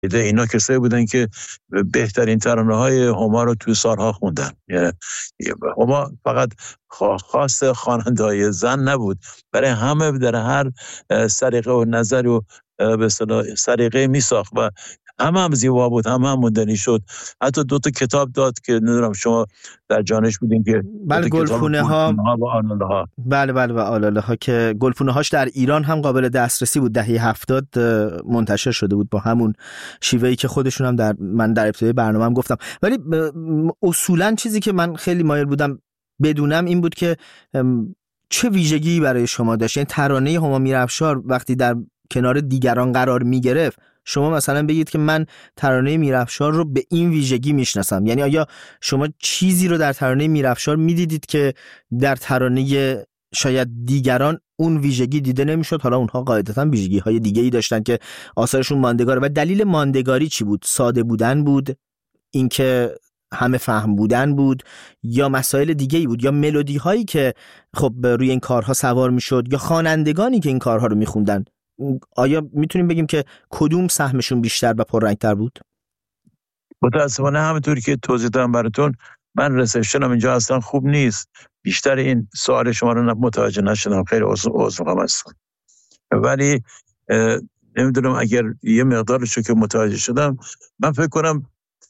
اینا کسایی بودن که بهترین ترانه‌های هما رو توی سالها خوندن. یعنی هما فقط خاص خواننده‌های زن نبود، برای همه در هر سلیقه و نظر و به اصطلاح سلیقه میساخت و هم زیبا بود، هم مندنی شد. حتی 2 کتاب داد که نمیدونم شما در جانش بودین که بله، گلخونه ها و آلاله ها. بله و آلاله ها که گلخونه هاش در ایران هم قابل دسترسی بود، دهه 70 منتشر شده بود با همون شیوهی که خودشون هم من در ابتدای برنامه‌ام گفتم. ولی اصولا چیزی که من خیلی مایل بودم بدونم این بود که چه ویژگی برای شما داشت. یعنی ترانه هما میرافشار وقتی در کنار دیگران قرار میگرفت، شما مثلا بگید که من ترانه میرافشار رو به این ویژگی میشناسم. یعنی آیا شما چیزی رو در ترانه میرافشار میدیدید که در ترانه شاید دیگران اون ویژگی دیده نمیشد؟ حالا اونها قاعدتا ویژگی های دیگه‌ای داشتن که آثارشون ماندگاره. و دلیل ماندگاری چی بود؟ ساده بودن بود، اینکه همه فهم بودن بود، یا مسائل دیگه‌ای بود، یا ملودی هایی که خب روی این کارها سوار میشد، یا خوانندگانی که این کارها رو میخوندن؟ آیا میتونیم بگیم که کدوم سهمشون بیشتر و پررنگ‌تر بود؟ متاسفانه همونطوری که توضیح دادم براتون، من رسپشنم اینجا اصلا خوب نیست، بیشتر این سوال شما رو متوجه نشدم، خیلی عذرخواهم هستم. ولی نمیدونم اگر یه مقدارشو که متوجه شدم، من فکر کنم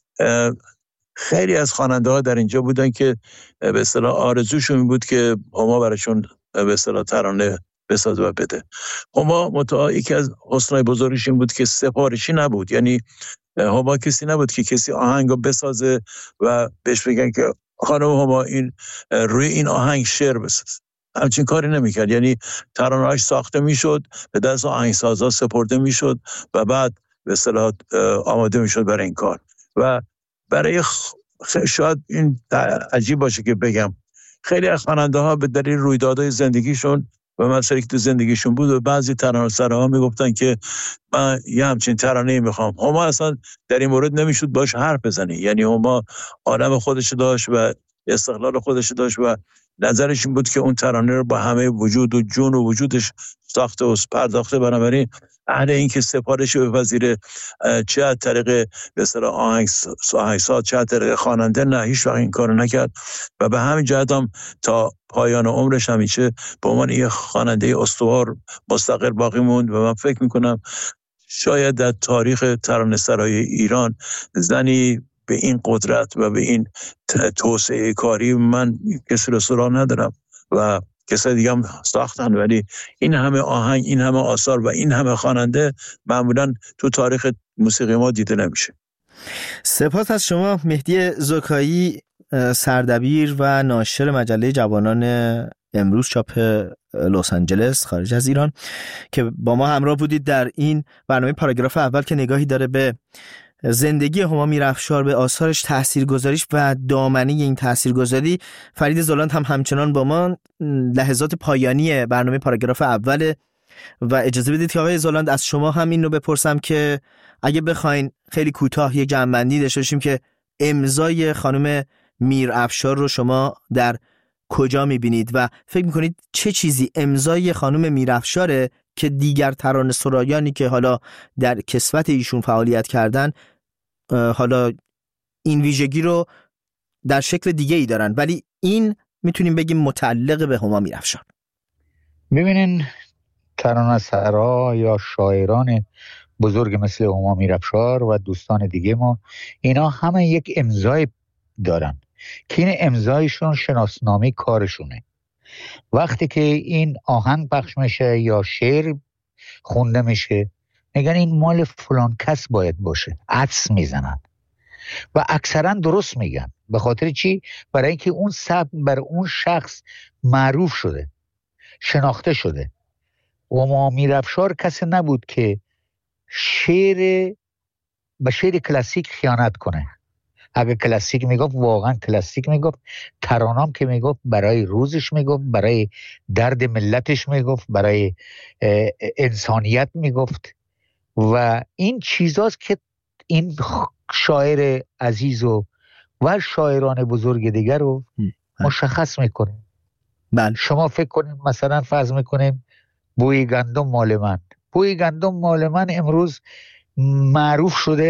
خیلی از خواننده‌ها در اینجا بودن که به اصطلاح آرزوشون این بود که هما براشون به اصطلاح ترانه بسازه و بده. هما یکی از حسنای بزرگش این بود که سفارشی نبود. یعنی هما کسی نبود که کسی آهنگو بسازه و بهش بگن که خانم هما این روی این آهنگ شعر بساز. همچین کاری نمیکرد. یعنی ترانه‌اش ساخته میشد، به دست آهنگسازا سپرده میشد و بعد به اصطلاح آماده میشد برای این کار. و برای شاید این عجیب باشه که بگم، خیلی از خواننده‌ها به دلیل رویدادهای زندگیشون و مسائلی که تو زندگیشون بود و بعضی ترانه‌سراها میگفتن که من یه همچین ترانه‌ای میخوام. هما اصلا در این مورد نمیشد باش حرف بزنی. یعنی هما عالم خودش داشت و استقلال خودش داشت و نظرش این بود که اون ترانه رو با همه وجود و جون و وجودش ساخته و پرداخته. بنابراین اهل این که سفارش بپذیره، چه از طریق به اصطلاح آهنگساز، چه از طریق خواننده، نه، هیچ وقت این کارو نکرد و به همین جهت هم تا پایان عمرش همیشه به عنوان یه خواننده استوار مستقل باقی موند. و من فکر میکنم شاید در تاریخ ترانه‌سرای ایران زنی به این قدرت و به این توسعه کاری من کسی رو سراغ ندارم و کسی دیگه هم ساختن، ولی این همه آهنگ، این همه آثار و این همه خواننده معمولا تو تاریخ موسیقی ما دیده نمیشه. سپاس از شما مهدی زکایی، سردبیر و ناشر مجله جوانان امروز چاپ لس آنجلس خارج از ایران، که با ما همراه بودید در این برنامه پاراگراف اول که نگاهی داره به زندگی هما میرافشار، به آثارش، تاثیرگذاریش و دامنه این تاثیرگذاری. فرید زولاند هم همچنان با ما. لحظات پایانی برنامه پاراگراف اول و اجازه بدید که آقای زولاند از شما هم این رو بپرسم که اگه بخواین خیلی کوتاه یک جمع‌بندی داشته باشیم که امضای خانم میرافشار رو شما در کجا میبینید و فکر میکنید چه چیزی امضای خانم میرافشاره که دیگر ترانه‌سرایانی که حالا در کسوت ایشون فعالیت کردن حالا این ویژگی رو در شکل دیگه ای دارن، ولی این میتونیم بگیم متعلق به هما میرافشار. ببینین، ترانه‌سرا یا شاعران بزرگ مثل هما میرافشار و دوستان دیگه ما، اینا همه یک امضای دارن که این امضایشون شناسنامه کارشونه. وقتی که این آهنگ پخش میشه یا شعر خونده میشه، میگن این مال فلان کس باید باشه، عطس میزنن و اکثرا درست میگن. به خاطر چی؟ برای اینکه اون سبک بر اون شخص معروف شده، شناخته شده. هما میرافشار کسی نبود که به شعر کلاسیک خیانت کنه. اگه کلاسیک میگفت واقعا کلاسیک میگفت، ترانام که میگفت برای روزش میگفت، برای درد ملتش میگفت، برای انسانیت میگفت. و این چیزاست که این شاعر عزیز و شاعران بزرگ دیگر رو مشخص میکنه. بله. شما فکر کنید مثلا فرض میکنیم بوی گندم مال من، بوی گندم مال من امروز معروف شده